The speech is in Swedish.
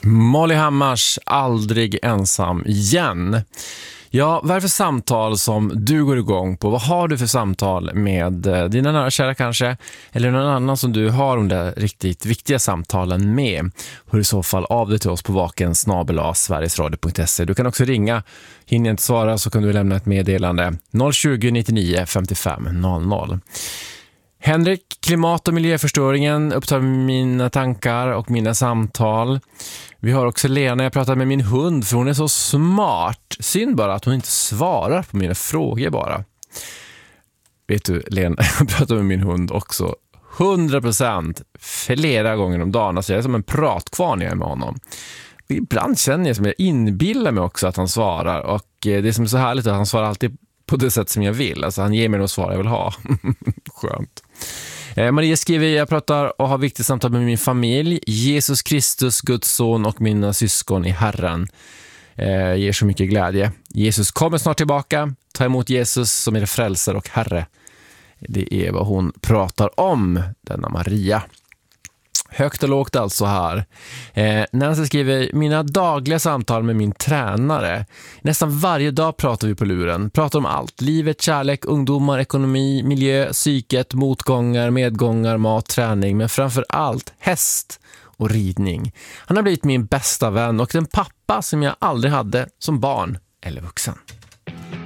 Molly Hammars Aldrig ensam igen. Ja, vad är det för samtal som du går igång på? Vad har du för samtal med dina nära kära kanske? Eller någon annan som du har de där riktigt viktiga samtalen med? Hör i så fall av dig till oss på vaken@sverigesradio.se. Du kan också ringa. Hinner jag inte svara så kan du lämna ett meddelande 020 99 55 00. Henrik, klimat- och miljöförstöringen upptar mina tankar och mina samtal. Vi har också Lena, jag pratar med min hund för hon är så smart. Synd bara att hon inte svarar på mina frågor bara. Vet du Lena, jag pratar med min hund också 100% flera gånger om dagen. Alltså jag är som en pratkvarn när jag är med honom. Ibland känner jag som jag inbillar mig också att han svarar. Och det som är så härligt är att han svarar alltid på det sätt som jag vill. Alltså han ger mig de svar jag vill ha. Skönt. Maria skriver, jag pratar och har viktigt samtal med min familj. Jesus Kristus, Guds son och mina syskon i Herren ger så mycket glädje. Jesus kommer snart tillbaka. Ta emot Jesus som är frälsare och Herre. Det är vad hon pratar om, denna Maria. Högt och lågt alltså här. Nancy skriver, mina dagliga samtal med min tränare. Nästan varje dag pratar vi på luren. Pratar om allt. Livet, kärlek, ungdomar, ekonomi, miljö, psyket, motgångar, medgångar, mat, träning. Men framför allt häst och ridning. Han har blivit min bästa vän och den pappa som jag aldrig hade som barn eller vuxen.